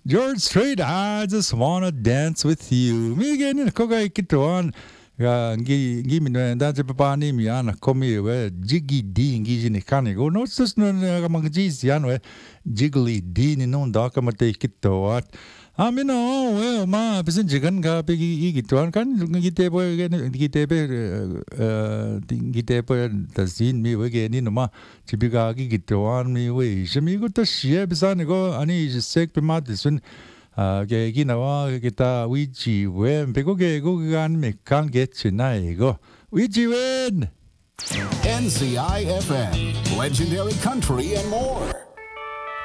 George Strait, I just wanna dance with you. Mi gani ko ga ikituan ngi mi no da je papa ni mi ana komi we jiggy d ngi jini kani go no sus no ga mang ji sian we jiggly d ni no da ka mate ikituat. Mi no we ma bisin jigan ga pe ikituan kan ngi te bo ngi te be ngi te bo da sin mi we ge ni no ma 지비가 기기도안 왜 이것도 시에 비싼 이거 아니 색 비마드슨 게기 나와 기타 위지 웬 배고게 고간 메칸 게치나 이거 위지 웬 NCI FM, legendary country and more.